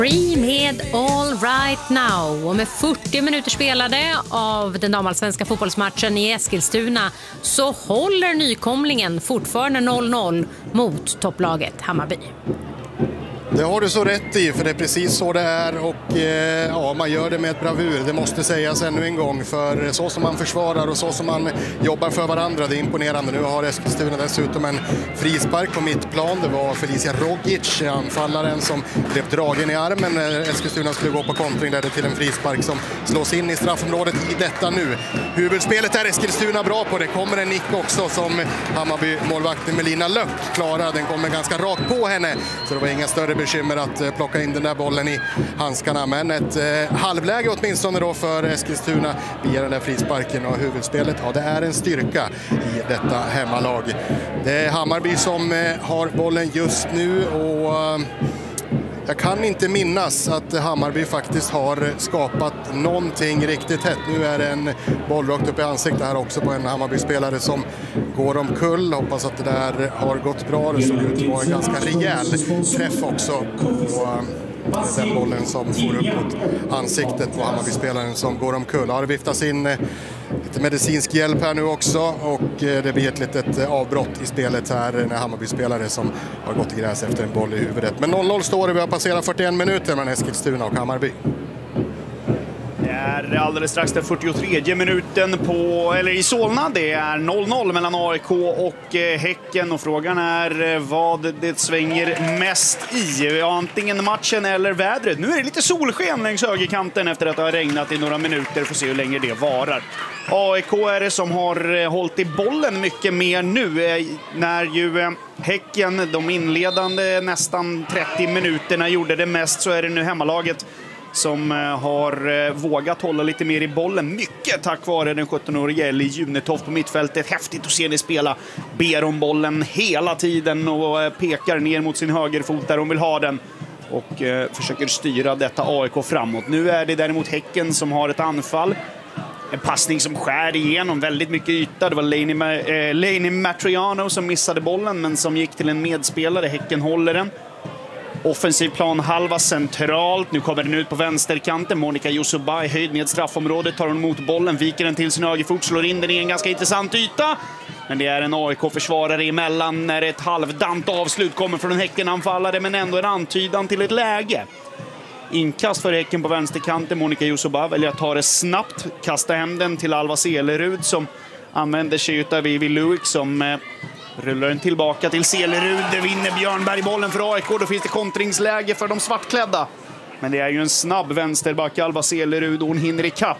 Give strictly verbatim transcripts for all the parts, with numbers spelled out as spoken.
Free med All Right Now, och med fyrtio minuter spelade av den damallsvenska fotbollsmatchen i Eskilstuna så håller nykomlingen fortfarande noll noll mot topplaget Hammarby. Det har du så rätt i, för det är precis så det är, och eh, ja, man gör det med ett bravur. Det måste sägas ännu en gång, för så som man försvarar och så som man jobbar för varandra, det är imponerande. Nu har Eskilstuna dessutom en frispark på mittplan. Det var Felicia Rogic, anfallaren, som blev dragen i armen när Eskilstuna skulle gå på kontring, där det till en frispark som slås in i straffområdet i detta nu. Huvudspelet är Eskilstuna bra på. Det kommer en nick också som Hammarby målvakten Melina Löck klarar. Den kommer ganska rakt på henne, så det var inga större bekymmer att plocka in den där bollen i handskarna. Men ett eh, halvläge åtminstone då för Eskilstuna via den där frisparken, och huvudspelet, ja, det är en styrka i detta hemmalag. Det är Hammarby som eh, har bollen just nu, och eh, jag kan inte minnas att Hammarby faktiskt har skapat någonting riktigt hett. Nu är det en boll rakt upp i ansiktet här också på en Hammarby-spelare som går omkull. Hoppas att det där har gått bra. Det såg ut att vara en ganska rejäl träff också på den bollen som får upp mot ansiktet på Hammarby-spelaren som går omkull. Ja, det viftas in lite medicinsk hjälp här nu också, och det blir ett litet avbrott i spelet här när Hammarby-spelare som har gått i gräs efter en boll i huvudet. Men noll noll står det, vi har passerat fyrtioen minuter mellan Eskilstuna och Hammarby. Det är alldeles strax den fyrtiotredje minuten på, eller i Solna. Det är noll noll mellan A I K och eh, Häcken, och frågan är eh, vad det svänger mest i. Ja, antingen matchen eller vädret. Nu är det lite solsken längs högerkanten efter att det har regnat i några minuter. Får se hur länge det varar. A I K är det som har eh, hållit i bollen mycket mer nu, eh, när ju eh, Häcken, de inledande nästan trettio minuterna, gjorde det mest, så är det nu hemmalaget som har vågat hålla lite mer i bollen. Mycket tack vare den sjuttonårige Ellie Junetoft på mittfältet. Häftigt att se henne spela. Ber om bollen hela tiden och pekar ner mot sin högerfot där hon vill ha den. Och eh, försöker styra detta A I K framåt. Nu är det däremot Häcken som har ett anfall. En passning som skär igenom väldigt mycket yta. Det var Lainey, eh, Lainey Matriano som missade bollen, men som gick till en medspelare. Häcken håller den. Offensiv plan halva centralt. Nu kommer den ut på vänsterkanten. Monica Yusubai höjd med straffområdet. Tar hon emot bollen, viker den till sin högerfot, slår in den i en ganska intressant yta. Men det är en A I K-försvarare emellan när ett halvdant avslut kommer från en Häcken-anfallare, men ändå en antydan till ett läge. Inkast för Häcken på vänsterkanten. Monica Yusubai väljer att ta det snabbt. Kasta hem den till Alva Selerud som använder sig av Vivi Luik som eh, rullar den tillbaka till Selerud. Det vinner Björnberg bollen för A I K. Då finns det kontringsläge för de svartklädda. Men det är ju en snabb vänsterback, Alva Selerud, och hon hinner i kapp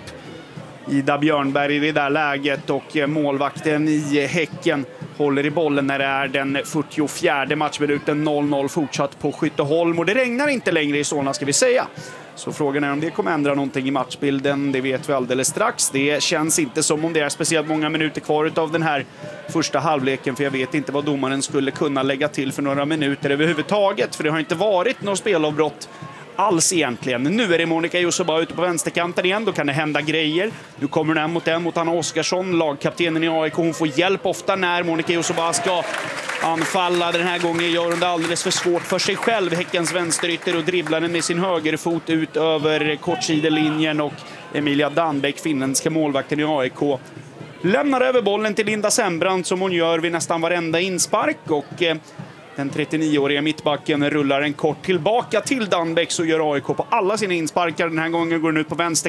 Ida Björnberg i det där läget, och målvakten i Häcken håller i bollen när det är den fyrtiofjärde matchminuten. Noll noll fortsatt på Skytteholm, och det regnar inte längre i Solna, ska vi säga. Så frågan är om det kommer ändra någonting i matchbilden. Det vet vi alldeles strax. Det känns inte som om det är speciellt många minuter kvar av den här första halvleken, för jag vet inte vad domaren skulle kunna lägga till för några minuter överhuvudtaget, för det har inte varit något spelavbrott alls egentligen. Nu är det Monica Yusubai ute på vänsterkanten igen. Då kan det hända grejer. Nu kommer den mot en mot Anna Oskarsson, lagkaptenen i A I K. Hon får hjälp ofta när Monica Yusubai ska anfalla. Den här gången gör hon det alldeles för svårt för sig själv, Häckens vänsterytter, och dribblar den med sin högerfot ut över kortsidelinjen, och Emilia Danbeck, finländska målvakten i A I K, lämnar över bollen till Linda Sembrant, som hon gör vid nästan varenda inspark, och eh, den trettionioåriga mittbacken rullar en kort tillbaka till Danbeck, så gör A I K på alla sina insparkar. Den här gången går den ut på vänster